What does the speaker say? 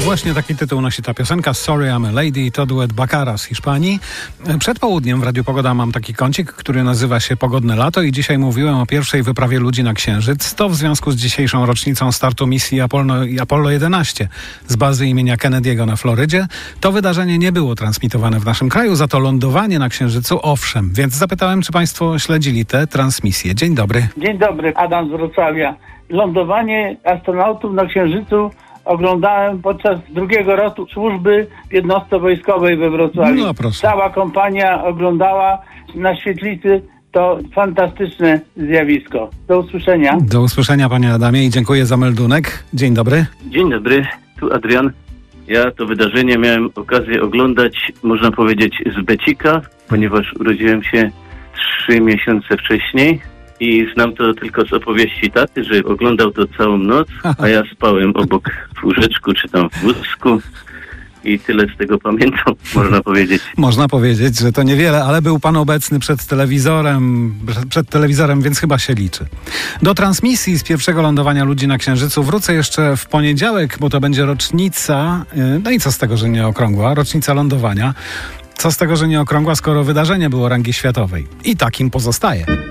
Właśnie taki tytuł nosi ta piosenka Sorry I'm a Lady, to duet Baccara z Hiszpanii. Przed południem w Radiu Pogoda mam taki kącik, który nazywa się Pogodne Lato i dzisiaj mówiłem o pierwszej wyprawie ludzi na Księżyc. To w związku z dzisiejszą rocznicą startu misji Apollo 11 z bazy imienia Kennedy'ego na Florydzie. To wydarzenie nie było transmitowane w naszym kraju, za to lądowanie na Księżycu owszem. Więc zapytałem, czy państwo śledzili tę transmisję. Dzień dobry. Dzień dobry, Adam z Wrocławia. Lądowanie astronautów na Księżycu oglądałem podczas drugiego roku służby w jednostce wojskowej we Wrocławiu. No, proszę. Cała kompania oglądała na świetlicy. To fantastyczne zjawisko. Do usłyszenia. Do usłyszenia, panie Adamie, i dziękuję za meldunek. Dzień dobry. Dzień dobry, tu Adrian. Ja to wydarzenie miałem okazję oglądać, można powiedzieć, z becika, ponieważ urodziłem się 3 miesiące wcześniej i znam to tylko z opowieści taty, że oglądał to całą noc, a ja spałem obok w łóżeczku czy tam w wózku i tyle z tego pamiętam, można powiedzieć. Można powiedzieć, że to niewiele, ale był pan obecny przed telewizorem, więc chyba się liczy. Do transmisji z pierwszego lądowania ludzi na Księżycu wrócę jeszcze w poniedziałek, bo to będzie rocznica, no i co z tego, że nie okrągła, rocznica lądowania. Co z tego, że nie okrągła, skoro wydarzenie było rangi światowej. I takim pozostaje.